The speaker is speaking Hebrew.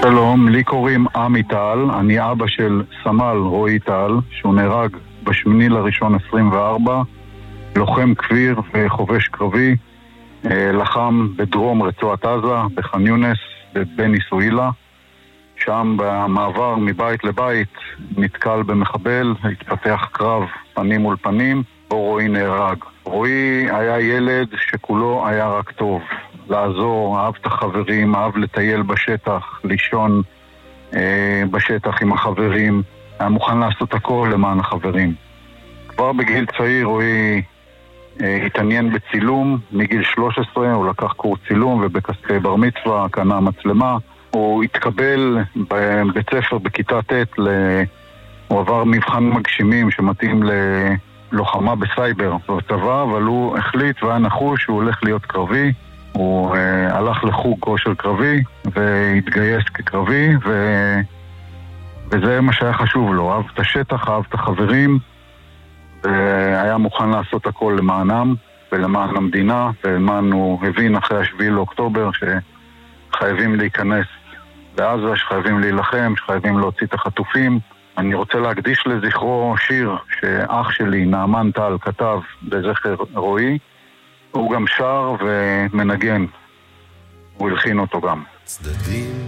שלום, לי קוראים עמי טל, אני אבא של סמל רועי טל, שהוא נהרג ב8.1.24, לוחם כביר וחובש קרבי, לחם בדרום רצועת עזה, בח'אן יונס, בבני סוהילה. שם במעבר מבית לבית נתקל במחבל, התפתח קרב פנים מול פנים, בו רועי נהרג. רועי היה ילד שכולו היה רק טוב, לעזור, אהב את החברים, אהב לטייל בשטח, לישון בשטח עם החברים, היה מוכן לעשות הכל למען החברים. כבר בגיל צעיר רועי התעניין בצילום, מגיל 13 הוא לקח קורס צילום ובכספי בר מצווה, קנה מצלמה. הוא התקבל בבית ספר בכיתה ט', הוא עבר מבחן מגשימים שמתאים ללוחמה בסייבר בצבא, אבל הוא החליט והיה נחוש שהוא הולך להיות קרבי. הוא הלך לחוג כושר קרבי והתגייס כקרבי, וזה מה שהיה חשוב לו. אהב את השטח, אהב את החברים, והיה מוכן לעשות הכל למענם ולמען המדינה, ולמען הוא הבין אחרי 7 לאוקטובר שחייבים להיכנס לעזה, שחייבים להילחם, שחייבים להוציא את החטופים. אני רוצה להקדיש לזכרו שיר שאח שלי נעמן טל כתב לזכר רועי. הוא גם שר ומנגן, הוא הלחין אותו גם. צדדים